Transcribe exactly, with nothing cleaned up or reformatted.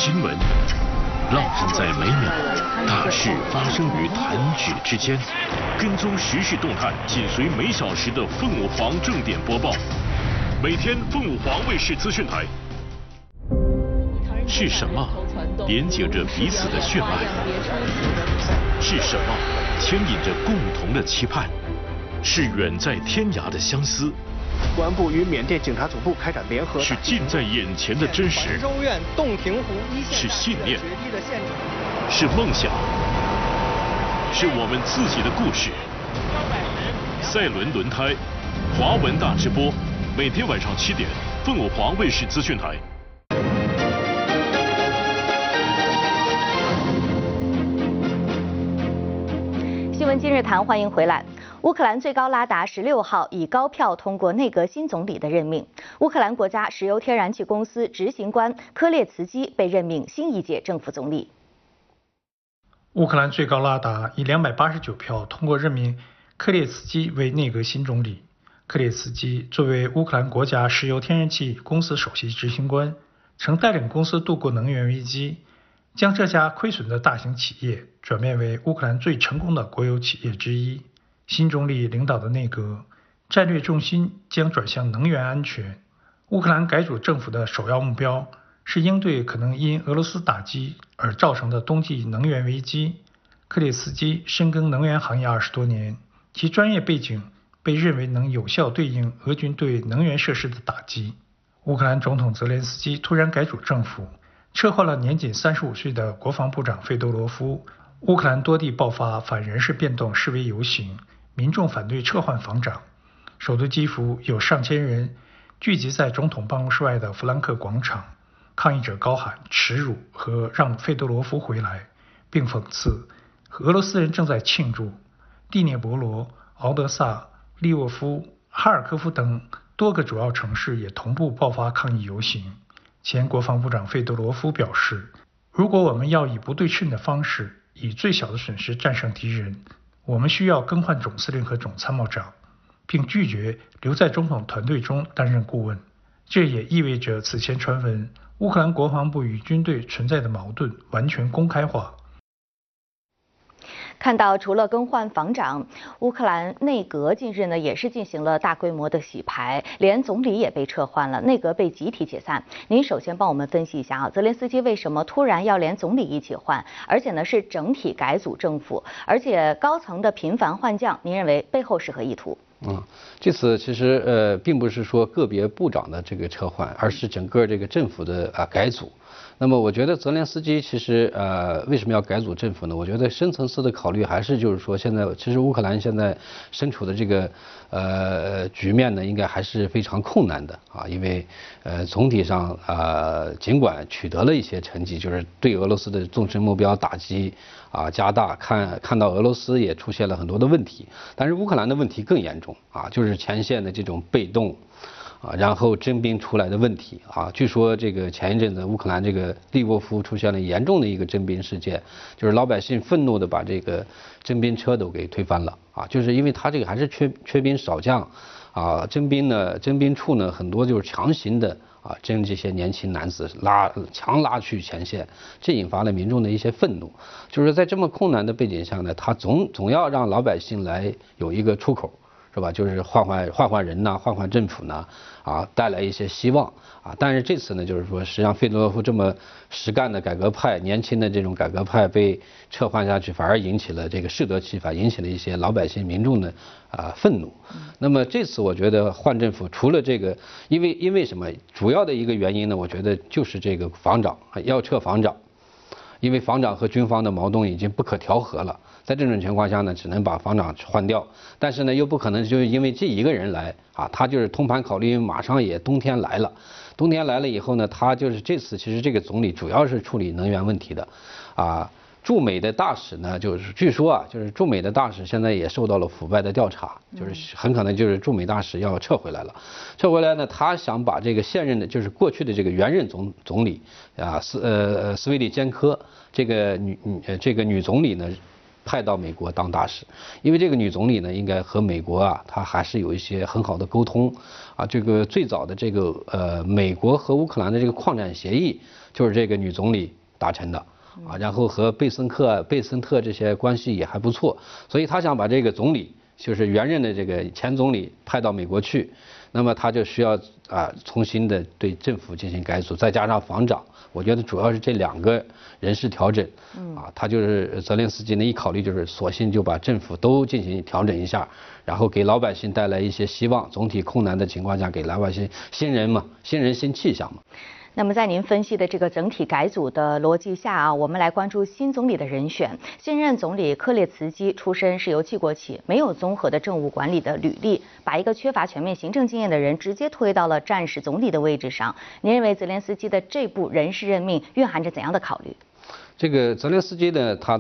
新闻，浪漫在每秒，大事发生于弹指之间。跟踪时事动态，紧随每小时的凤舞凰正点播报。每天凤舞凰卫视资讯台。是什么连接着彼此的血脉？是什么牵引着共同的期盼？是远在天涯的相思。 公安部与缅甸警察总部开展联合。 是近在眼前的真实。 州院洞庭湖一线是信念。是梦想。是我们自己的故事。赛伦轮胎，华文大直播，每天晚上七点，凤舞凰卫视资讯台。 新闻今日谈，欢迎回来。乌克兰最高拉达十六号以高票通过内阁新总理的任命，乌克兰国家石油天然气公司执行官科列茨基被任命新一届政府总理。 乌克兰最高拉达以两百八十九票通过任命科列茨基为内阁新总理。科列茨基作为乌克兰国家石油天然气公司首席执行官，曾带领公司度过能源危机，将这家亏损的大型企业转变为乌克兰最成功的国有企业之一。新总理领导的内阁战略重心将转向能源安全。乌克兰改组政府的首要目标是应对可能因俄罗斯打击而造成的冬季能源危机。克列茨基深耕能源行业二十多年，其专业背景被认为能有效对应俄军对能源设施的打击。乌克兰总统泽连斯基突然改组政府，撤换了年仅三十五岁的国防部长费多罗夫。乌克兰多地爆发反人事变动示威游行，民众反对撤换防长。首都基辅有上千人聚集在总统办公室外的弗兰克广场，抗议者高喊耻辱和让费多罗夫回来，并讽刺俄罗斯人正在庆祝。第聂伯罗、敖德萨、利沃夫、哈尔科夫等多个主要城市也同步爆发抗议游行。前国防部长费多罗夫表示，如果我们要以不对称的方式以最小的损失战胜敌人，我们需要更换总司令和总参谋长，并拒绝留在总统团队中担任顾问。这也意味着此前传闻乌克兰国防部与军队存在的矛盾完全公开化。 看到除了更换防长，乌克兰内阁近日呢也是进行了大规模的洗牌，连总理也被撤换了，内阁被集体解散。您首先帮我们分析一下啊，泽连斯基为什么突然要连总理一起换，而且呢是整体改组政府，而且高层的频繁换将，您认为背后是何意图？ 嗯，这次其实呃并不是说个别部长的这个撤换，而是整个这个政府的啊改组。那么我觉得泽连斯基其实呃为什么要改组政府呢？我觉得深层次的考虑还是就是说，现在其实乌克兰现在身处的这个呃局面呢，应该还是非常困难的啊，因为呃总体上呃尽管取得了一些成绩，就是对俄罗斯的纵深目标打击啊加大，看看到俄罗斯也出现了很多的问题，但是乌克兰的问题更严重啊，就是前线的这种被动。啊，然后征兵出来的问题啊，据说这个前一阵子乌克兰这个利沃夫出现了严重的一个征兵事件，就是老百姓愤怒的把这个征兵车都给推翻了啊，就是因为他这个还是缺缺兵少将啊，征兵呢，征兵处呢很多就是强行的啊征这些年轻男子拉强拉去前线，这引发了民众的一些愤怒，就是在这么困难的背景下呢，他总总要让老百姓来有一个出口。是吧？就是换换换换人呐，换换政府呢，啊，带来一些希望啊。但是这次呢，就是说，实际上费多罗夫这么实干的改革派，年轻的这种改革派被撤换下去，反而引起了这个适得其反，引起了一些老百姓民众的啊愤怒。那么这次我觉得换政府，除了这个，因为因为什么？主要的一个原因呢，我觉得就是这个防长要撤防长，因为防长和军方的矛盾已经不可调和了。在这种情况下呢，只能把防长换掉，但是呢，又不可能就是因为这一个人来啊，他就是通盘考虑，因为马上也冬天来了，冬天来了以后呢，他就是这次其实这个总理主要是处理能源问题的，啊，驻美的大使呢，就是据说啊，就是驻美的大使现在也受到了腐败的调查，就是很可能就是驻美大使要撤回来了，撤回来呢，他想把这个现任的，就是过去的这个原任总总理啊斯呃斯维利坚科这个女女这个女总理呢。 派到美国当大使，因为这个女总理呢，应该和美国啊，她还是有一些很好的沟通啊。这个最早的这个呃，美国和乌克兰的这个矿产协议，就是这个女总理达成的啊。然后和贝森克、贝森特这些关系也还不错，所以他想把这个总理，就是原任的这个前总理派到美国去，那么他就需要啊重新的对政府进行改组，再加上防长，我觉得主要是这两个人事调整，啊，他就是泽连斯基呢一考虑就是索性就把政府都进行调整一下，然后给老百姓带来一些希望，总体困难的情况下给老百姓新人嘛，新人新气象嘛。 那么在您分析的这个整体改组的逻辑下啊，我们来关注新总理的人选。现任总理科列茨基出身石油气国企，没有综合的政务管理的履历，把一个缺乏全面行政经验的人直接推到了战时总理的位置上。您认为泽连斯基的这步人事任命蕴含着怎样的考虑？ 这个泽连斯基呢，他